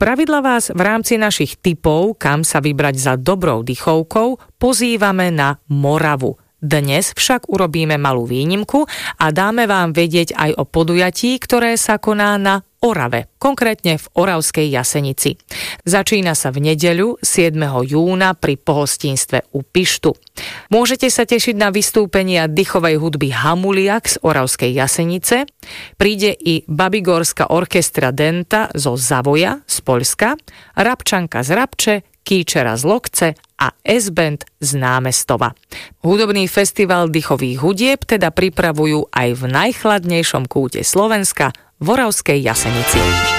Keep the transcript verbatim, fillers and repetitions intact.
Spravidla vás v rámci našich tipov, kam sa vybrať za dobrou dychovkou, pozývame na Moravu. Dnes však urobíme malú výnimku a dáme vám vedieť aj o podujatí, ktoré sa koná na Orave, konkrétne v Oravskej Jasenici. Začína sa v nedeľu siedmeho júna pri pohostinstve u Pištu. Môžete sa tešiť na vystúpenia dychovej hudby Hamuliak z Oravskej Jasenice, príde i Babigórská orchestra Denta zo Zavoja z Poľska, Rabčanka z Rabče, Kýčera z Lokce a S-band z Námestova. Hudobný festival dychových hudieb teda pripravujú aj v najchladnejšom kúte Slovenska, v Oravskej Jasenici.